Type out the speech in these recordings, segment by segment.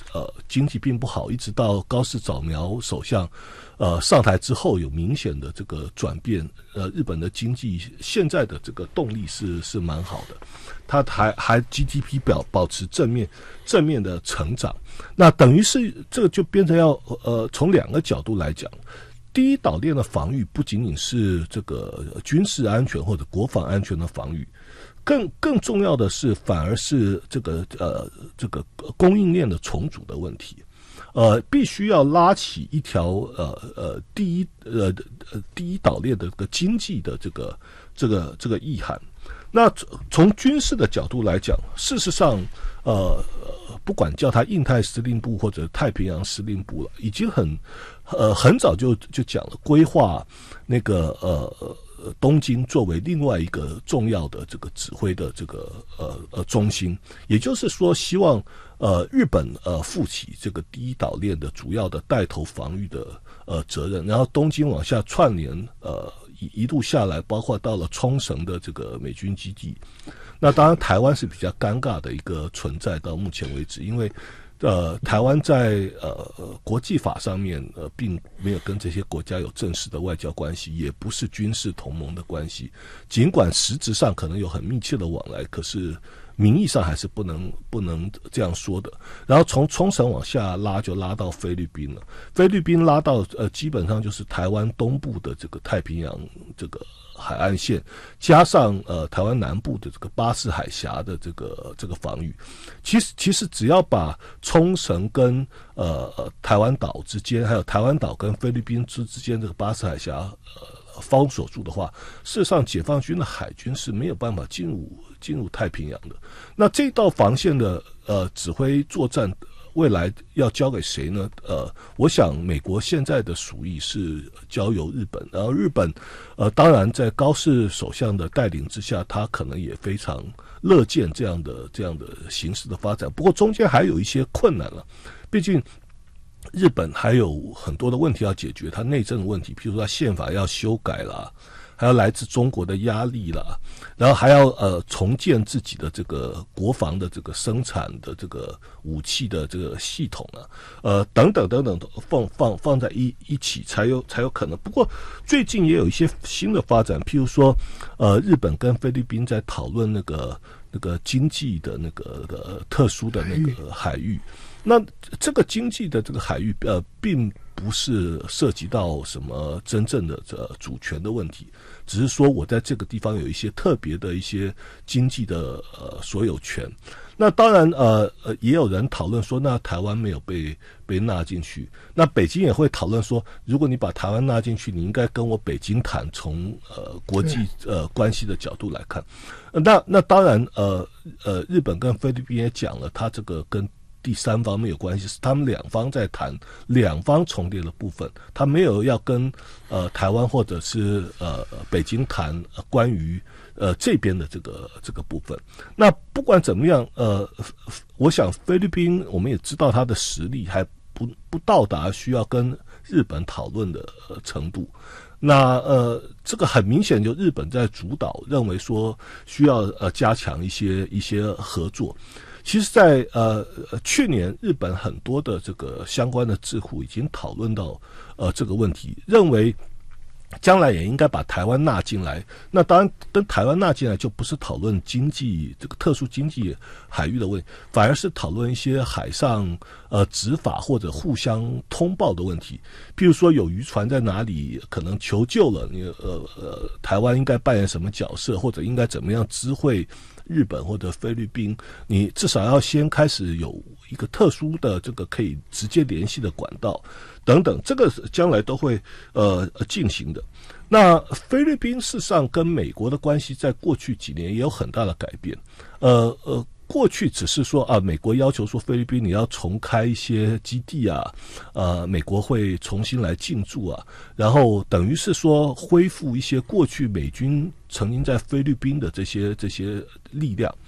经济并不好，一直到高市早苗首相上台之后有明显的这个转变，日本的经济现在的这个动力是蛮好的，它还 GDP 保持正面的成长，那等于是这个就变成要从两个角度来讲。第一岛链的防御不仅仅是这个军事安全或者国防安全的防御，更重要的是反而是这个供应链的重组的问题，必须要拉起一条第一岛链的这个经济的这个意涵。那从军事的角度来讲，事实上不管叫它印太司令部或者太平洋司令部了，已经很早就讲了，规划那个东京作为另外一个重要的这个指挥的这个中心，也就是说希望日本负起这个第一岛链的主要的带头防御的责任，然后东京往下串联一路下来，包括到了冲绳的这个美军基地。那当然台湾是比较尴尬的一个存在到目前为止，因为台湾在国际法上面并没有跟这些国家有正式的外交关系，也不是军事同盟的关系，尽管实质上可能有很密切的往来，可是名义上还是不能这样说的。然后从冲绳往下拉就拉到菲律宾了，菲律宾拉到基本上就是台湾东部的这个太平洋这个海岸线，加上台湾南部的这个巴士海峡的这个防御。其实只要把冲绳跟台湾岛之间，还有台湾岛跟菲律宾之间这个巴士海峡封锁住的话，事实上解放军的海军是没有办法进入太平洋的。那这道防线的指挥作战未来要交给谁呢？我想美国现在的属意是交由日本，然后日本当然在高市首相的带领之下，他可能也非常乐见这样的形势的发展。不过中间还有一些困难了，毕竟日本还有很多的问题要解决，它内政的问题，譬如说它宪法要修改啦，还有来自中国的压力啦，然后还要重建自己的这个国防的这个生产的这个武器的这个系统啊，等等放在一起才有可能。不过最近也有一些新的发展，譬如说日本跟菲律宾在讨论那个经济的那个特殊的那个海域。那这个经济的这个海域并不是涉及到什么真正的主权的问题，只是说我在这个地方有一些特别的一些经济的所有权。那当然也有人讨论说，那台湾没有被纳进去，那北京也会讨论说，如果你把台湾纳进去，你应该跟我北京谈，从国际关系的角度来看。那当然日本跟菲律宾也讲了，他这个跟第三方没有关系，是他们两方在谈两方重叠的部分，他没有要跟台湾或者是北京谈关于这边的这个部分。那不管怎么样，我想菲律宾我们也知道他的实力还不到达需要跟日本讨论的程度。那这个很明显就日本在主导，认为说需要加强一些合作。其实在去年日本很多的这个相关的智库已经讨论到这个问题，认为将来也应该把台湾纳进来。那当然跟台湾纳进来就不是讨论经济这个特殊经济海域的问题，反而是讨论一些海上执法或者互相通报的问题。譬如说有渔船在哪里可能求救了，你台湾应该扮演什么角色，或者应该怎么样知会日本或者菲律宾，你至少要先开始有一个特殊的这个可以直接联系的管道等等，这个将来都会进行的。那菲律宾事实上跟美国的关系在过去几年也有很大的改变。过去只是说美国要求说菲律宾你要重开一些基地啊，美国会重新来进驻啊，然后等于是说恢复一些过去美军曾经在菲律宾的这些力量。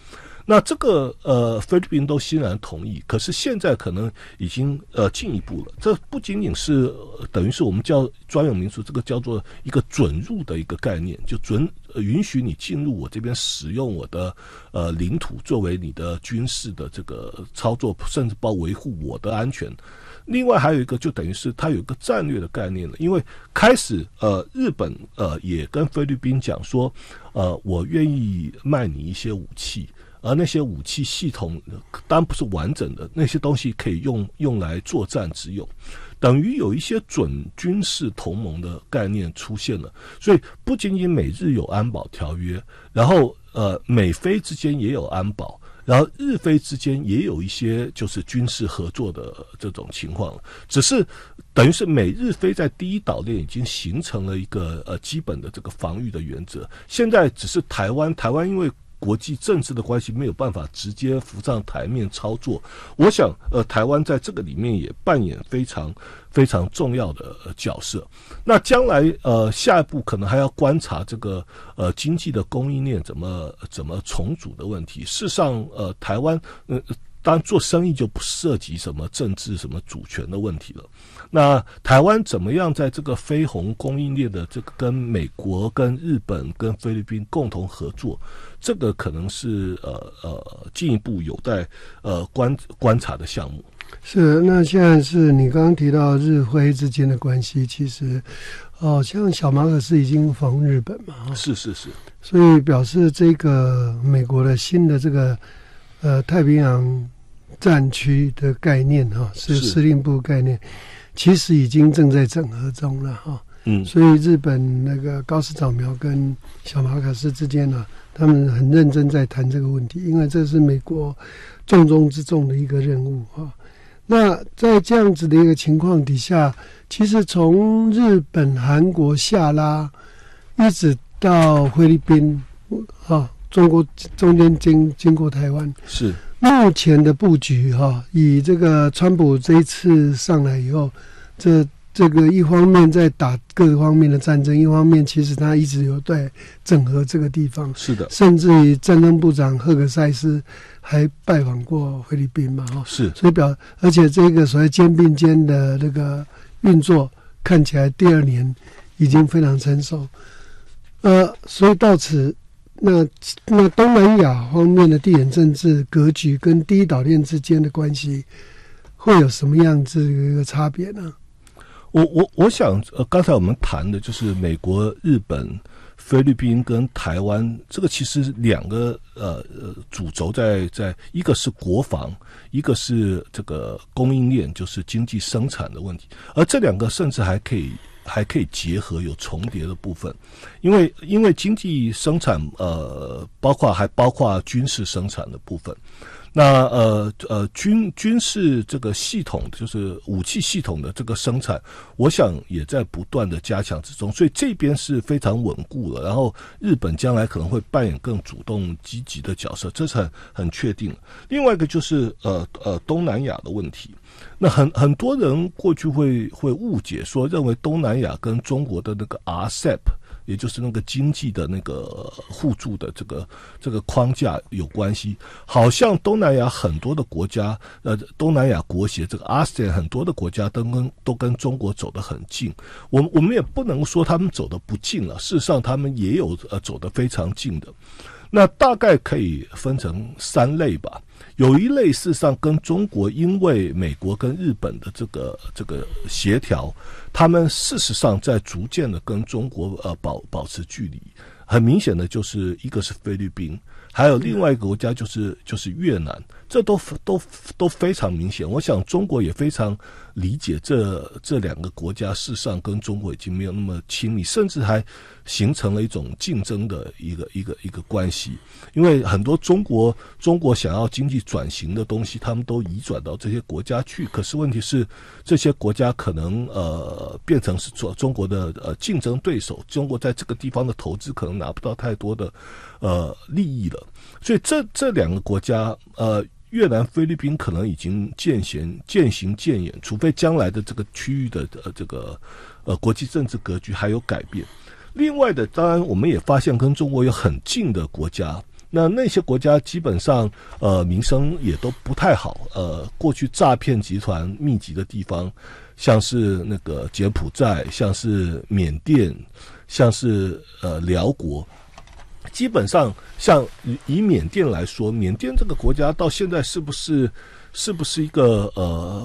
那这个菲律宾都欣然同意，可是现在可能已经进一步了。这不仅仅是等于是我们叫专有名词，这个叫做一个准入的一个概念，就允许你进入我这边使用我的领土作为你的军事的这个操作，甚至包括维护我的安全。另外还有一个就等于是它有一个战略的概念了，因为开始日本也跟菲律宾讲说我愿意卖你一些武器，而那些武器系统当然不是完整的，那些东西可以用来作战之用，等于有一些准军事同盟的概念出现了。所以不仅仅美日有安保条约，然后美菲之间也有安保，然后日菲之间也有一些就是军事合作的这种情况了，只是等于是美日菲在第一岛链已经形成了一个基本的这个防御的原则，现在只是台湾因为国际政治的关系没有办法直接浮上台面操作，我想台湾在这个里面也扮演非常非常重要的角色。那将来下一步可能还要观察这个经济的供应链怎么重组的问题。事实上台湾当然做生意就不涉及什么政治什么主权的问题了。那台湾怎么样在这个非红供应链的这个跟美国跟日本跟菲律宾共同合作，这个可能是进一步有待观察的项目。 是，那现在是你刚刚提到日菲之间的关系，其实像小马可斯已经访问日本嘛， 是， 所以表示这个美国的新的这个太平洋战区的概念是司令部概念，其实已经正在整合中了所以日本那个高市早苗跟小马可斯之间呢，他们很认真在谈这个问题，因为这是美国重中之重的一个任务那在这样子的一个情况底下，其实从日本、韩国下拉，一直到菲律宾中国中间经过台湾， 是目前的布局以这个川普这一次上来以后，这个一方面在打各方面的战争，一方面其实他一直有在整合这个地方。 是的， 甚至于战争部长赫格塞斯还拜访过菲律宾嘛是， 所以而且这个所谓肩并肩的那个运作，看起来第二年已经非常成熟。所以到此。那东南亚方面的地缘政治格局跟第一岛链之间的关系会有什么样子的一个差别呢？ 我想刚才我们谈的就是美国、日本、菲律宾跟台湾，这个其实两个主轴在一个是国防，一个是这个供应链，就是经济生产的问题，而这两个甚至还可以结合有重叠的部分，因为经济生产包括军事生产的部分。那军事这个系统，就是武器系统的这个生产，我想也在不断的加强之中，所以这边是非常稳固了。然后日本将来可能会扮演更主动积极的角色，这是很确定。另外一个就是东南亚的问题。那很多人过去会误解说，认为东南亚跟中国的那个 RCEP， 也就是那个经济的那个互助的这个框架有关系，好像东南亚很多的国家，东南亚国协这个 ASEAN 很多的国家都跟中国走得很近，我们也不能说他们走得不近了，事实上他们也有走得非常近的。那大概可以分成3类吧。有一类事实上跟中国，因为美国跟日本的这个协调，他们事实上在逐渐的跟中国保持距离。很明显的就是一个是菲律宾，还有另外一个国家就是越南，这都非常明显。我想中国也非常理解这两个国家事实上跟中国已经没有那么亲密，甚至还形成了一种竞争的一个关系。因为很多中国想要经济转型的东西，他们都移转到这些国家去。可是问题是，这些国家可能变成是中国的竞争对手，中国在这个地方的投资可能拿不到太多的利益了。所以这两个国家越南、菲律宾可能已经渐行渐远，除非将来的这个区域的这个国际政治格局还有改变。另外的，当然我们也发现跟中国有很近的国家， 那些国家基本上名声也都不太好，过去诈骗集团密集的地方，像是那个柬埔寨，像是缅甸，像是辽国。基本上像以缅甸来说，缅甸这个国家到现在是不是一个